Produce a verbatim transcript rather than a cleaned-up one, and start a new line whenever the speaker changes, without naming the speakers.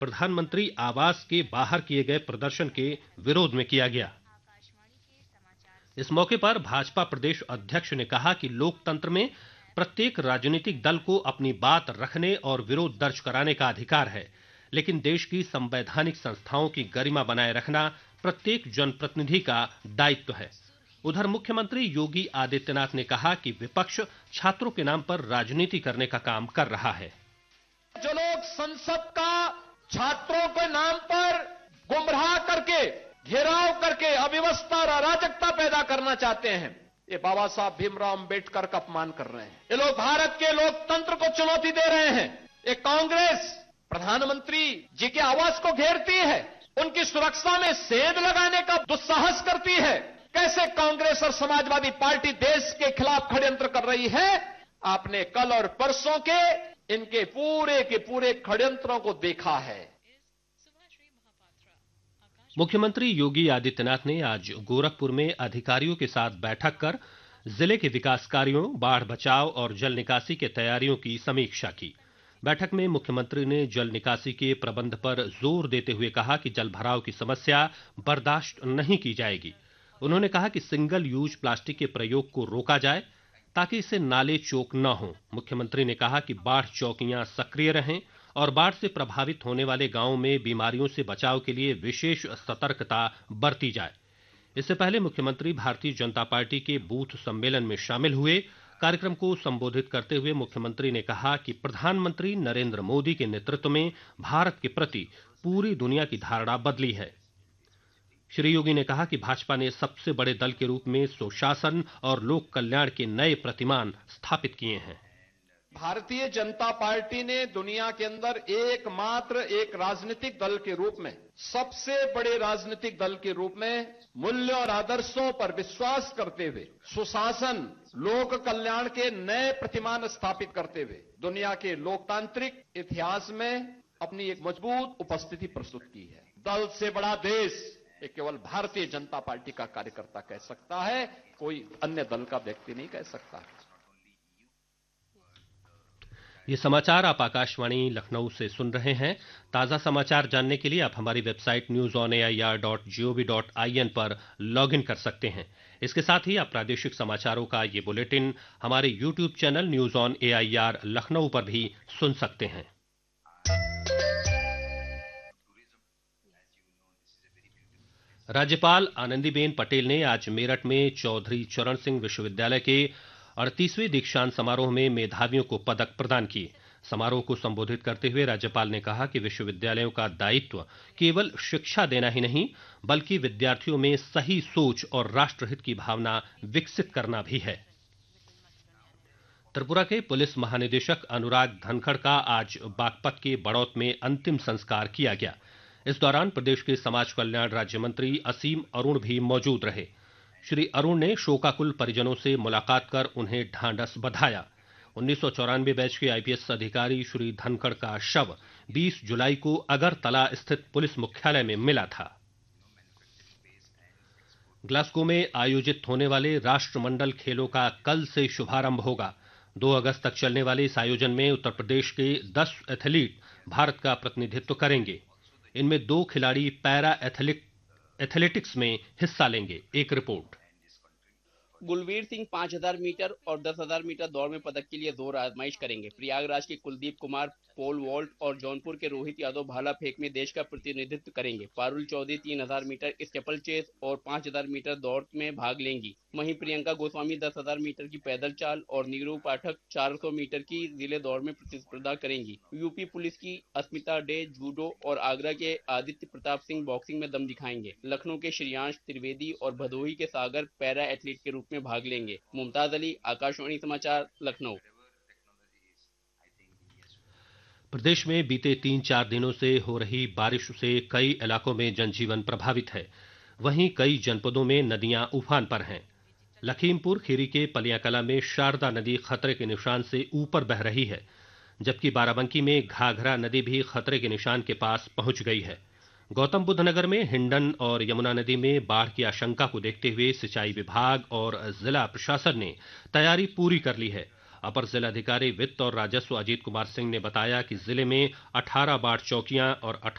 प्रधानमंत्री आवास के बाहर किए गए प्रदर्शन के विरोध में किया गया। इस मौके पर भाजपा प्रदेश अध्यक्ष ने कहा कि लोकतंत्र में प्रत्येक राजनीतिक दल को अपनी बात रखने और विरोध दर्ज कराने का अधिकार है, लेकिन देश की संवैधानिक संस्थाओं की गरिमा बनाए रखना प्रत्येक जनप्रतिनिधि का दायित्व है। उधर मुख्यमंत्री योगी आदित्यनाथ ने कहा कि विपक्ष छात्रों के नाम पर राजनीति करने का काम कर रहा है।
जो लोग संसद का छात्रों के नाम पर गुमराह करके, घेराव करके अव्यवस्था और अराजकता पैदा करना चाहते हैं, ये बाबा साहब भीमराव अंबेडकर का अपमान कर रहे हैं। ये लोग भारत के लोकतंत्र को चुनौती दे रहे हैं। ये कांग्रेस प्रधानमंत्री जी के आवास को घेरती है, उनकी सुरक्षा में सेंध लगाने का दुस्साहस करती है। कैसे कांग्रेस और समाजवादी पार्टी देश के खिलाफ षड्यंत्र कर रही है, आपने कल और परसों के इनके पूरे के पूरे षड्यंत्रों को देखा है।
मुख्यमंत्री योगी आदित्यनाथ ने आज गोरखपुर में अधिकारियों के साथ बैठक कर जिले के विकास कार्यों, बाढ़ बचाव और जल निकासी के तैयारियों की समीक्षा की। बैठक में मुख्यमंत्री ने जल निकासी के प्रबंध पर जोर देते हुए कहा कि जल भराव की समस्या बर्दाश्त नहीं की जाएगी। उन्होंने कहा कि सिंगल यूज प्लास्टिक के प्रयोग को रोका जाए ताकि इससे नाले चौक न हो। मुख्यमंत्री ने कहा कि बाढ़ चौकियां सक्रिय रहें और बाढ़ से प्रभावित होने वाले गांवों में बीमारियों से बचाव के लिए विशेष सतर्कता बरती जाए। इससे पहले मुख्यमंत्री भारतीय जनता पार्टी के बूथ सम्मेलन में शामिल हुए। कार्यक्रम को संबोधित करते हुए मुख्यमंत्री ने कहा कि प्रधानमंत्री नरेंद्र मोदी के नेतृत्व में भारत के प्रति पूरी दुनिया की धारणा बदली है। श्री योगी ने कहा कि भाजपा ने सबसे बड़े दल के रूप में सुशासन और लोक कल्याण के नए प्रतिमान स्थापित किए हैं।
भारतीय जनता पार्टी ने दुनिया के अंदर एकमात्र एक राजनीतिक दल के रूप में, सबसे बड़े राजनीतिक दल के रूप में मूल्य और आदर्शों पर विश्वास करते हुए, सुशासन, लोक कल्याण के नए प्रतिमान स्थापित करते हुए दुनिया के लोकतांत्रिक इतिहास में अपनी एक मजबूत उपस्थिति प्रस्तुत की है। दल से बड़ा देश ये केवल भारतीय जनता पार्टी का कार्यकर्ता कह सकता है, कोई अन्य दल का व्यक्ति नहीं कह सकता।
ये समाचार आप आकाशवाणी लखनऊ से सुन रहे हैं। ताजा समाचार जानने के लिए आप हमारी website news on A I R dot G O V dot I N पर लॉग इन कर सकते हैं। इसके साथ ही आप प्रादेशिक समाचारों का ये बुलेटिन हमारे YouTube channel news on A I R Lucknow पर भी सुन सकते हैं। राज्यपाल आनंदीबेन पटेल ने आज मेरठ में चौधरी चरण सिंह विश्वविद्यालय के अड़तीसवें दीक्षांत समारोह में मेधावियों को पदक प्रदान किए। समारोह को संबोधित करते हुए राज्यपाल ने कहा कि विश्वविद्यालयों का दायित्व केवल शिक्षा देना ही नहीं, बल्कि विद्यार्थियों में सही सोच और राष्ट्रहित की भावना विकसित करना भी है। त्रिपुरा के पुलिस महानिदेशक अनुराग धनखड़ का आज बागपत के बड़ौत में अंतिम संस्कार किया गया। इस दौरान प्रदेश के समाज कल्याण राज्य मंत्री असीम अरुण भी मौजूद रहे। श्री अरुण ने शोकाकुल परिजनों से मुलाकात कर उन्हें ढांढस बधाया। उन्नीस सौ चौरानवे बैच के आई पी एस अधिकारी श्री धनखड़ का शव बीस जुलाई को अगरतला स्थित पुलिस मुख्यालय में मिला था। ग्लासगो में आयोजित होने वाले राष्ट्रमंडल खेलों का कल से शुभारंभ होगा। दो अगस्त तक चलने वाले इस आयोजन में उत्तर प्रदेश के दस एथलीट भारत का प्रतिनिधित्व करेंगे। इनमें दो खिलाड़ी पैरा एथलेटिक एथलेटिक्स में हिस्सा लेंगे। एक रिपोर्ट।
गुलवीर सिंह पाँच हजार मीटर और दस हजार मीटर दौड़ में पदक के लिए दो आजमाइश करेंगे। प्रयागराज के कुलदीप कुमार पोल वॉल्ट और जौनपुर के रोहित यादव भाला फेंक में देश का प्रतिनिधित्व करेंगे। पारुल चौधरी तीन हजार मीटर स्टेपल चेस और पाँच हजार मीटर दौड़ में भाग लेंगी। वहीं प्रियंका गोस्वामी दस हजार मीटर की पैदल चाल और नीरू पाठक चार सौ मीटर की जिले दौड़ में प्रतिस्पर्धा करेंगी। यूपी पुलिस की अस्मिता डे जूडो और आगरा के आदित्य प्रताप सिंह बॉक्सिंग में दम दिखाएंगे। लखनऊ के श्रेयांश त्रिवेदी और भदोही के सागर पैरा एथलीट के रूप में भाग लेंगे। मुमताज अली, आकाशवाणी समाचार, लखनऊ।
प्रदेश में बीते तीन चार दिनों से हो रही बारिश से कई इलाकों में जनजीवन प्रभावित है। वहीं कई जनपदों में नदियां उफान पर हैं। लखीमपुर खीरी के पलियाकला में शारदा नदी खतरे के निशान से ऊपर बह रही है, जबकि बाराबंकी में घाघरा नदी भी खतरे के निशान के पास पहुंच गई है। गौतम बुद्ध नगर में हिंडन और यमुना नदी में बाढ़ की आशंका को देखते हुए सिंचाई विभाग और जिला प्रशासन ने तैयारी पूरी कर ली है। अपर जिलाधिकारी वित्त और राजस्व अजीत कुमार सिंह ने बताया कि जिले में अठारह बाढ़ चौकियां और